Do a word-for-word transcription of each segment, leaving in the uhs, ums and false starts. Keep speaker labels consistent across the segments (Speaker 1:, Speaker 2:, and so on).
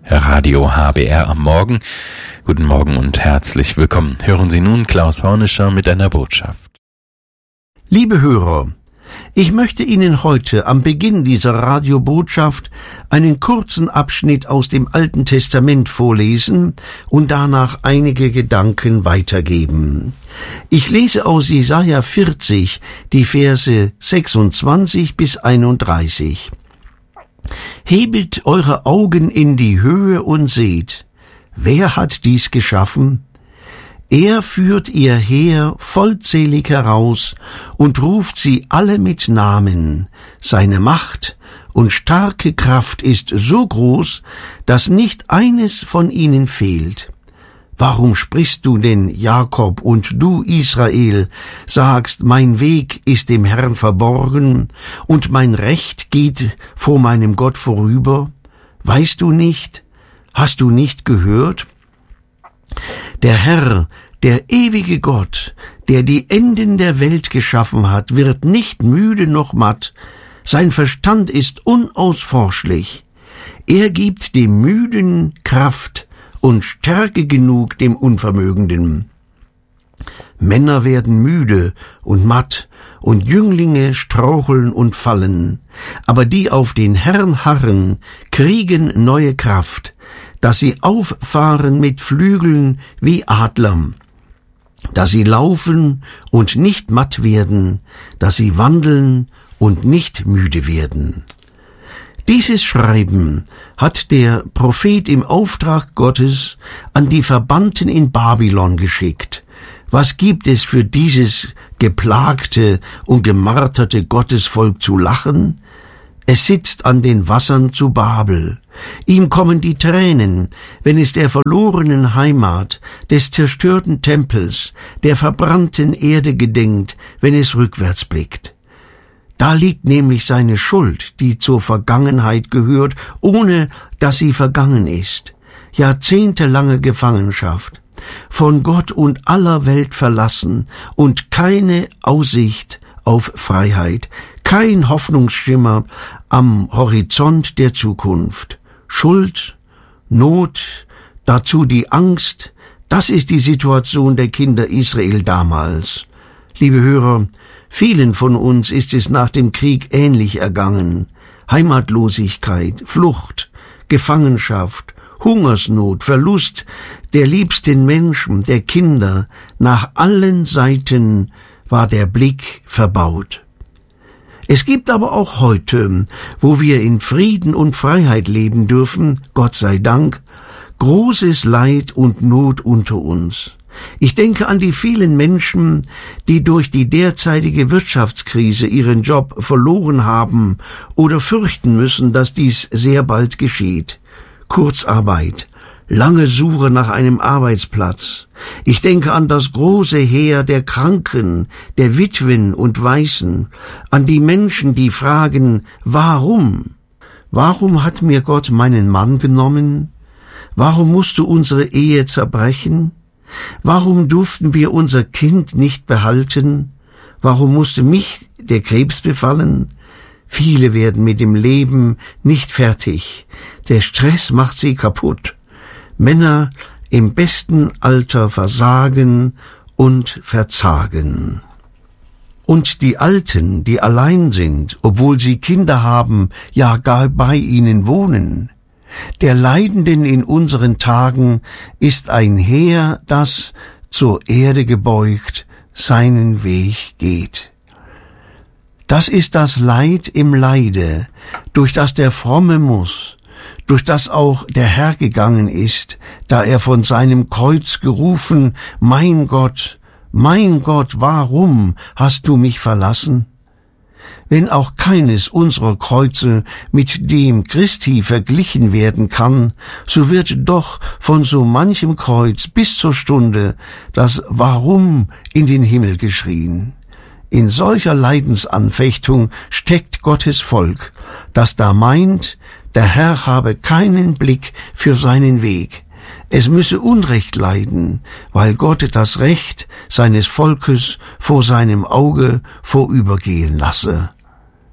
Speaker 1: Radio H B R am Morgen. Guten Morgen und herzlich willkommen. Hören Sie nun Klaus Hornischer mit einer Botschaft.
Speaker 2: Liebe Hörer, ich möchte Ihnen heute am Beginn dieser Radiobotschaft einen kurzen Abschnitt aus dem Alten Testament vorlesen und danach einige Gedanken weitergeben. Ich lese aus Jesaja vierzig die Verse sechsundzwanzig bis einunddreißig. Hebet eure Augen in die Höhe und seht, wer hat dies geschaffen? Er führt ihr Heer vollzählig heraus und ruft sie alle mit Namen. Seine Macht und starke Kraft ist so groß, dass nicht eines von ihnen fehlt. Warum sprichst du denn, Jakob, und du, Israel, sagst, mein Weg ist dem Herrn verborgen und mein Recht geht vor meinem Gott vorüber? Weißt du nicht? Hast du nicht gehört? Der Herr, der ewige Gott, der die Enden der Welt geschaffen hat, wird nicht müde noch matt. Sein Verstand ist unausforschlich. Er gibt dem Müden Kraft und Stärke genug dem Unvermögenden. Männer werden müde und matt, und Jünglinge straucheln und fallen, aber die auf den Herrn harren, kriegen neue Kraft, dass sie auffahren mit Flügeln wie Adler, dass sie laufen und nicht matt werden, dass sie wandeln und nicht müde werden. Dieses Schreiben hat der Prophet im Auftrag Gottes an die Verbannten in Babylon geschickt. Was gibt es für dieses geplagte und gemarterte Gottesvolk zu lachen? Es sitzt an den Wassern zu Babel. Ihm kommen die Tränen, wenn es der verlorenen Heimat, des zerstörten Tempels, der verbrannten Erde gedenkt, wenn es rückwärts blickt. Da liegt nämlich seine Schuld, die zur Vergangenheit gehört, ohne dass sie vergangen ist. Jahrzehntelange Gefangenschaft, von Gott und aller Welt verlassen und keine Aussicht auf Freiheit, kein Hoffnungsschimmer am Horizont der Zukunft. Schuld, Not, dazu die Angst, das ist die Situation der Kinder Israel damals. Liebe Hörer, vielen von uns ist es nach dem Krieg ähnlich ergangen. Heimatlosigkeit, Flucht, Gefangenschaft, Hungersnot, Verlust der liebsten Menschen, der Kinder. Nach allen Seiten war der Blick verbaut. Es gibt aber auch heute, wo wir in Frieden und Freiheit leben dürfen, Gott sei Dank, großes Leid und Not unter uns. Ich denke an die vielen Menschen, die durch die derzeitige Wirtschaftskrise ihren Job verloren haben oder fürchten müssen, dass dies sehr bald geschieht. Kurzarbeit, lange Suche nach einem Arbeitsplatz. Ich denke an das große Heer der Kranken, der Witwen und Waisen, an die Menschen, die fragen, warum? Warum hat mir Gott meinen Mann genommen? Warum musste unsere Ehe zerbrechen? Warum durften wir unser Kind nicht behalten? Warum musste mich der Krebs befallen? Viele werden mit dem Leben nicht fertig. Der Stress macht sie kaputt. Männer im besten Alter versagen und verzagen. Und die Alten, die allein sind, obwohl sie Kinder haben, ja gar bei ihnen wohnen. Der Leidenden in unseren Tagen ist ein Heer, das, zur Erde gebeugt, seinen Weg geht. Das ist das Leid im Leide, durch das der Fromme muss, durch das auch der Herr gegangen ist, da er von seinem Kreuz gerufen, mein Gott, mein Gott, warum hast du mich verlassen? Wenn auch keines unserer Kreuze mit dem Christi verglichen werden kann, so wird doch von so manchem Kreuz bis zur Stunde das Warum in den Himmel geschrien. In solcher Leidensanfechtung steckt Gottes Volk, das da meint, der Herr habe keinen Blick für seinen Weg. Es müsse Unrecht leiden, weil Gott das Recht seines Volkes vor seinem Auge vorübergehen lasse.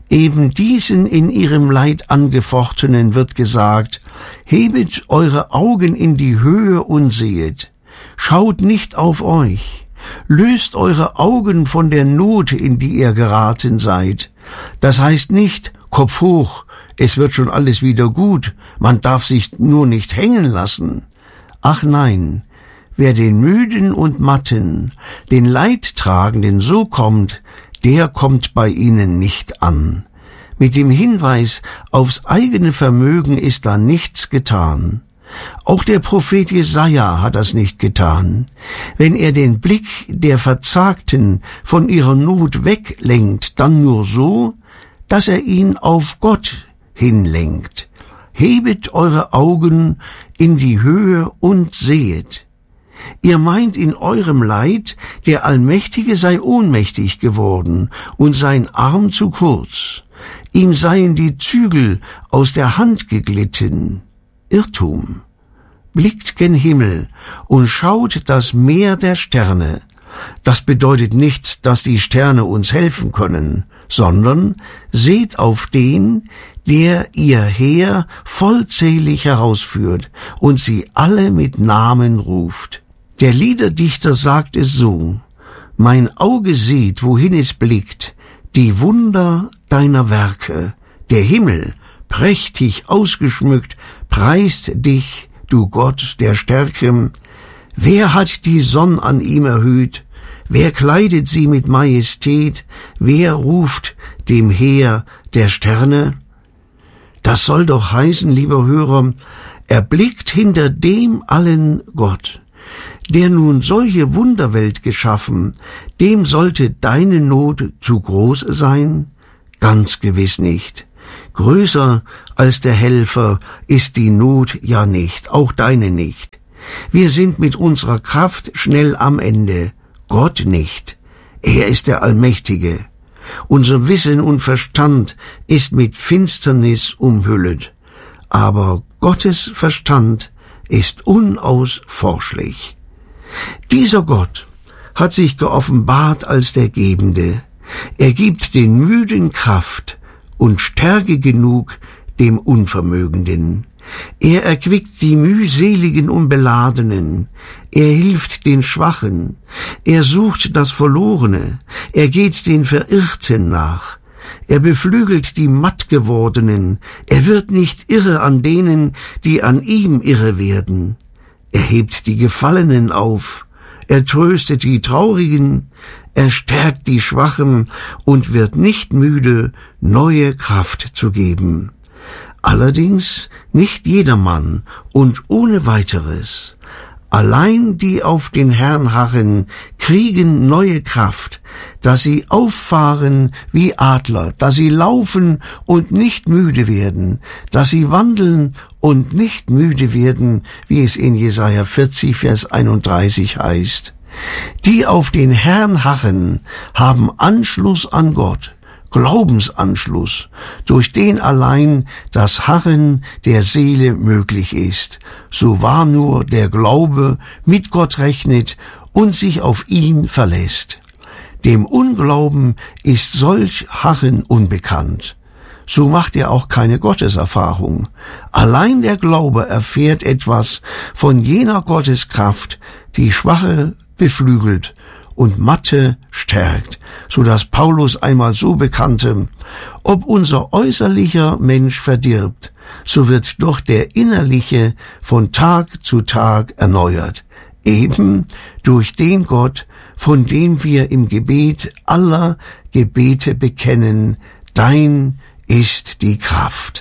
Speaker 2: Eben diesen in ihrem Leid Angefochtenen wird gesagt, hebet eure Augen in die Höhe und sehet. Schaut nicht auf euch. Löst eure Augen von der Not, in die ihr geraten seid. Das heißt nicht, Kopf hoch, es wird schon alles wieder gut, man darf sich nur nicht hängen lassen. Ach nein, wer den Müden und Matten, den Leidtragenden so kommt, der kommt bei ihnen nicht an. Mit dem Hinweis aufs eigene Vermögen ist da nichts getan. Auch der Prophet Jesaja hat das nicht getan. Wenn er den Blick der Verzagten von ihrer Not weglenkt, dann nur so, dass er ihn auf Gott hinlenkt. Hebet eure Augen in die Höhe und sehet. Ihr meint in eurem Leid, der Allmächtige sei ohnmächtig geworden und sein Arm zu kurz. Ihm seien die Zügel aus der Hand geglitten. Irrtum. Blickt gen Himmel und schaut das Meer der Sterne. Das bedeutet nicht, dass die Sterne uns helfen können, sondern seht auf den, der ihr Heer vollzählig herausführt und sie alle mit Namen ruft. Der Liederdichter sagt es so: Mein Auge sieht, wohin es blickt, die Wunder deiner Werke. Der Himmel, prächtig ausgeschmückt, preist dich, du Gott der Stärke. Wer hat die Sonn an ihm erhöht? Wer kleidet sie mit Majestät? Wer ruft dem Heer der Sterne? Das soll doch heißen, lieber Hörer, erblickt hinter dem allen Gott. Der nun solche Wunderwelt geschaffen, dem sollte deine Not zu groß sein? Ganz gewiss nicht. Größer als der Helfer ist die Not ja nicht, auch deine nicht. Wir sind mit unserer Kraft schnell am Ende, Gott nicht. Er ist der Allmächtige. Unser Wissen und Verstand ist mit Finsternis umhüllet, aber Gottes Verstand ist unausforschlich. Dieser Gott hat sich geoffenbart als der Gebende. Er gibt den Müden Kraft und Stärke genug dem Unvermögenden. Er erquickt die mühseligen und Beladenen. Er hilft den Schwachen. Er sucht das Verlorene. Er geht den Verirrten nach. Er beflügelt die Mattgewordenen. Er wird nicht irre an denen, die an ihm irre werden. Er hebt die Gefallenen auf. Er tröstet die Traurigen. Er stärkt die Schwachen und wird nicht müde, neue Kraft zu geben. Allerdings nicht jedermann und ohne weiteres. Allein die auf den Herrn harren, kriegen neue Kraft, dass sie auffahren wie Adler, dass sie laufen und nicht müde werden, dass sie wandeln und nicht müde werden, wie es in Jesaja vierzig, Vers einunddreißig heißt. Die auf den Herrn harren, haben Anschluss an Gott, Glaubensanschluss, durch den allein das Harren der Seele möglich ist, so wahr nur der Glaube mit Gott rechnet und sich auf ihn verlässt. Dem Unglauben ist solch Harren unbekannt. So macht er auch keine Gotteserfahrung. Allein der Glaube erfährt etwas von jener Gotteskraft, die Schwache beflügelt und Matte stärkt, so dass Paulus einmal so bekannte: Ob unser äußerlicher Mensch verdirbt, so wird doch der innerliche von Tag zu Tag erneuert, eben durch den Gott, von dem wir im Gebet aller Gebete bekennen: Dein ist die Kraft.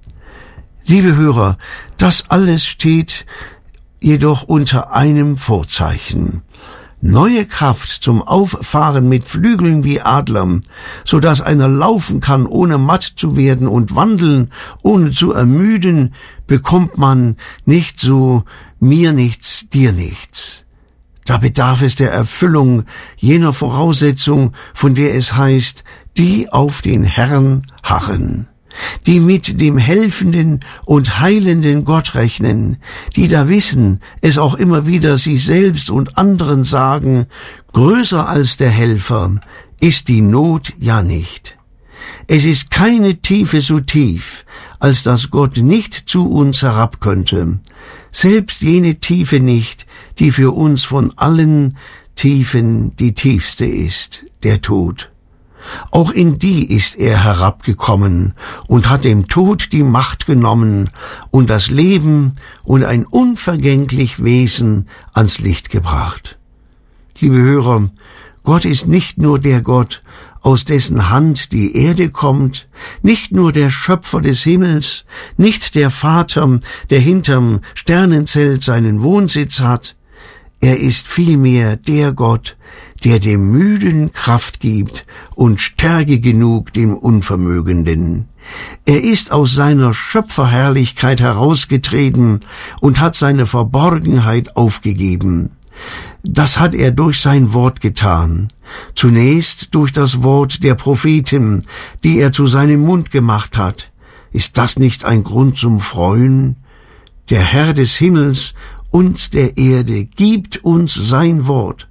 Speaker 2: Liebe Hörer, das alles steht jedoch unter einem Vorzeichen: Neue Kraft zum Auffahren mit Flügeln wie Adlern, so dass einer laufen kann, ohne matt zu werden, und wandeln, ohne zu ermüden, bekommt man nicht so mir nichts, dir nichts. Da bedarf es der Erfüllung jener Voraussetzung, von der es heißt, die auf den Herrn harren, die mit dem helfenden und heilenden Gott rechnen, die da wissen, es auch immer wieder sich selbst und anderen sagen: Größer als der Helfer ist die Not ja nicht. Es ist keine Tiefe so tief, als dass Gott nicht zu uns herab könnte. Selbst jene Tiefe nicht, die für uns von allen Tiefen die tiefste ist, der Tod. Auch in die ist er herabgekommen und hat dem Tod die Macht genommen und das Leben und ein unvergänglich Wesen ans Licht gebracht. Liebe Hörer, Gott ist nicht nur der Gott, aus dessen Hand die Erde kommt, nicht nur der Schöpfer des Himmels, nicht der Vater, der hinterm Sternenzelt seinen Wohnsitz hat. Er ist vielmehr der Gott, der dem Müden Kraft gibt und Stärke genug dem Unvermögenden. Er ist aus seiner Schöpferherrlichkeit herausgetreten und hat seine Verborgenheit aufgegeben. Das hat er durch sein Wort getan. Zunächst durch das Wort der Propheten, die er zu seinem Mund gemacht hat. Ist das nicht ein Grund zum Freuen? Der Herr des Himmels und der Erde gibt uns sein Wort.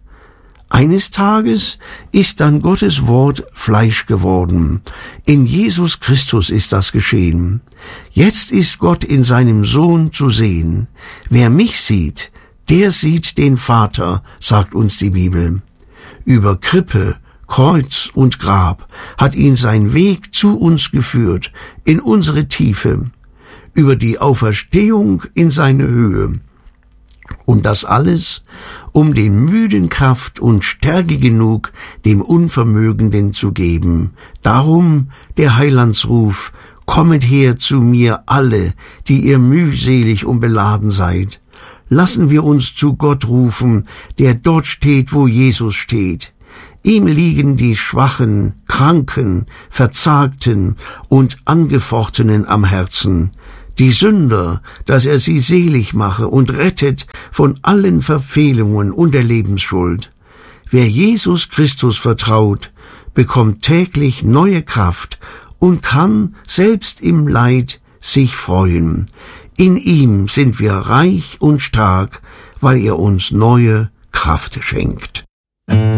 Speaker 2: Eines Tages ist dann Gottes Wort Fleisch geworden. In Jesus Christus ist das geschehen. Jetzt ist Gott in seinem Sohn zu sehen. Wer mich sieht, der sieht den Vater, sagt uns die Bibel. Über Krippe, Kreuz und Grab hat ihn sein Weg zu uns geführt, in unsere Tiefe, über die Auferstehung in seine Höhe. Und das alles, um den Müden Kraft und Stärke genug dem Unvermögenden zu geben. Darum der Heilandsruf: Kommet her zu mir alle, die ihr mühselig und beladen seid. Lassen wir uns zu Gott rufen, der dort steht, wo Jesus steht. Ihm liegen die Schwachen, Kranken, Verzagten und Angefochtenen am Herzen. Die Sünder, dass er sie selig mache und rettet von allen Verfehlungen und der Lebensschuld. Wer Jesus Christus vertraut, bekommt täglich neue Kraft und kann selbst im Leid sich freuen. In ihm sind wir reich und stark, weil er uns neue Kraft schenkt.